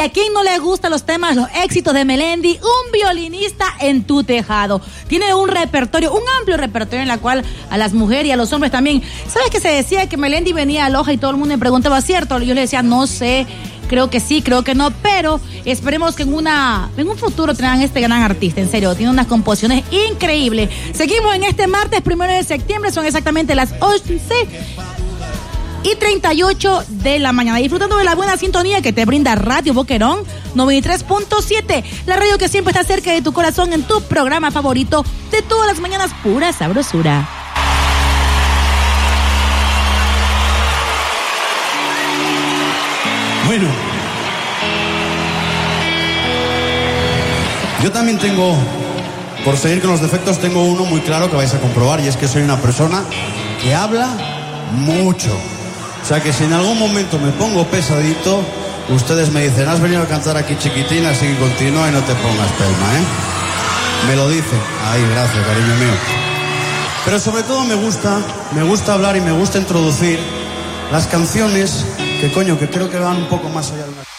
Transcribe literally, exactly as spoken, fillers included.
¿a quién no le gustan los temas, los éxitos de Melendi? Un violinista en tu tejado. Tiene un repertorio, un amplio repertorio en la cual a las mujeres y a los hombres también. ¿Sabes que se decía que Melendi venía a Loja y todo el mundo me preguntaba, ¿cierto? Yo le decía, no sé, creo que sí, creo que no, pero esperemos que en una en un futuro tengan este gran artista, en serio, tiene unas composiciones increíbles. Seguimos en este martes primero de septiembre, son exactamente las once y treinta y ocho de la mañana, disfrutando de la buena sintonía que te brinda Radio Boquerón noventa y tres punto siete, la radio que siempre está cerca de tu corazón en tu programa favorito de todas las mañanas, pura sabrosura. Bueno, yo también tengo, por seguir con los defectos, tengo uno muy claro que vais a comprobar, y es que soy una persona que habla mucho. O sea que si en algún momento me pongo pesadito, ustedes me dicen, has venido a cantar aquí chiquitín, así que continúa y no te pongas pelma, ¿eh? Me lo dicen. Ahí, gracias, cariño mío. Pero sobre todo me gusta, me gusta hablar y me gusta introducir las canciones que, coño, que creo que van un poco más allá de una...